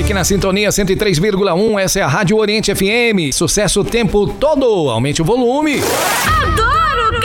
aqui na Sintonia 103,1. Essa é a Rádio Oriente FM. Sucesso o tempo todo. Aumente o volume. Adoro